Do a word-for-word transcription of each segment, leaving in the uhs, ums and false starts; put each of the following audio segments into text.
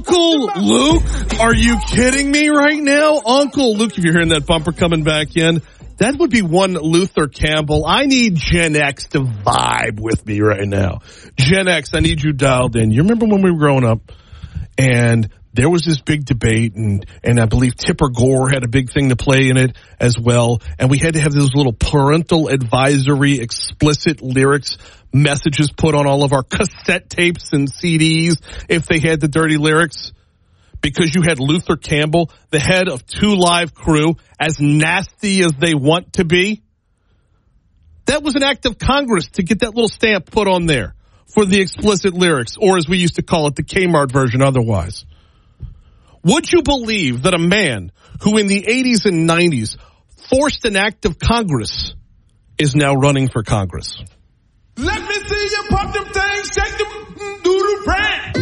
Uncle Luke, are you kidding me right now? Uncle Luke, if you're hearing that bumper coming back in, that would be one Luther Campbell. I need Gen X to vibe with me right now. Gen X, I need you dialed in. You remember when we were growing up and there was this big debate, and, and I believe Tipper Gore had a big thing to play in it as well, and we had to have those little parental advisory explicit lyrics messages put on all of our cassette tapes and C Ds if they had the dirty lyrics, because you had Luther Campbell, the head of Two Live Crew, as nasty as they want to be. That was an act of Congress to get that little stamp put on there for the explicit lyrics, or as we used to call it, the Kmart version otherwise. Would you believe that a man who in the eighties and nineties forced an act of Congress is now running for Congress? Let me see you pop them things, shake them, do the brand.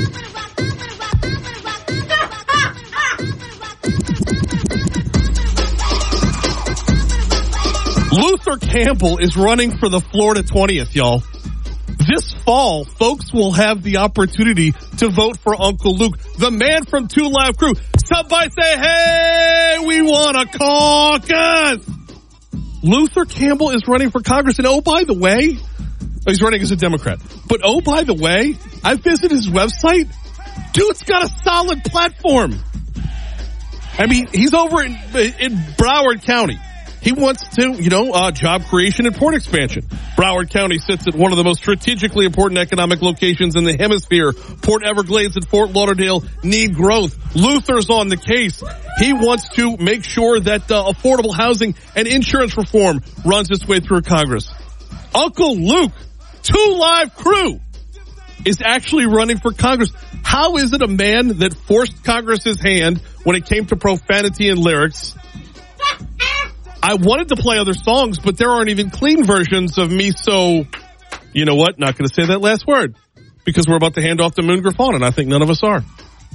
Luther Campbell is running for the Florida twentieth, y'all. This fall, folks will have the opportunity to vote for Uncle Luke, the man from Two Live Crew. Somebody say, hey, we want a caucus. Luther Campbell is running for Congress. And oh, by the way, he's running as a Democrat. But oh, by the way, I visited his website. Dude's got a solid platform. I mean, he's over in, in Broward County. He wants to, you know, uh, job creation and port expansion. Broward County sits at one of the most strategically important economic locations in the hemisphere. Port Everglades and Fort Lauderdale need growth. Luther's on the case. He wants to make sure that uh, affordable housing and insurance reform runs its way through Congress. Uncle Luke, Two Live Crew, is actually running for Congress. How is it a man that forced Congress's hand when it came to profanity and lyrics? I wanted to play other songs, but there aren't even clean versions of me, so you know what? Not going to say that last word because we're about to hand off to Moon Griffon, and I think none of us are.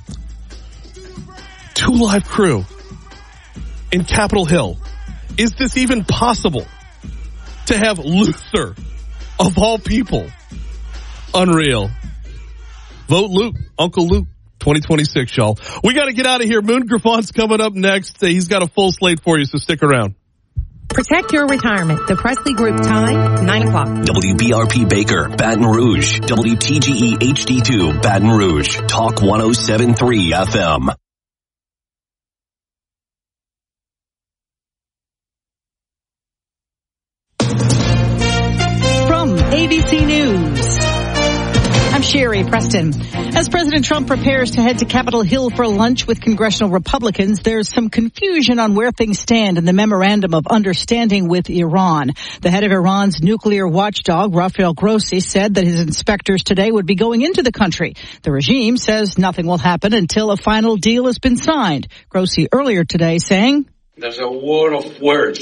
Two Live Crew in Capitol Hill. Is this even possible to have Luther, of all people? Unreal. Vote Luke, Uncle Luke, twenty twenty-six, y'all. We got to get out of here. Moon Griffon's coming up next. He's got a full slate for you, so stick around. Protect your retirement. The Presley Group time, nine o'clock. W B R P Baker, Baton Rouge. W T G E H D two, Baton Rouge. Talk one oh seven point three F M. From A B C News, I'm Sherry Preston. As President Trump prepares to head to Capitol Hill for lunch with congressional Republicans, there's some confusion on where things stand in the memorandum of understanding with Iran. The head of Iran's nuclear watchdog, Rafael Grossi, said that his inspectors today would be going into the country. The regime says nothing will happen until a final deal has been signed. Grossi earlier today saying, there's a war of words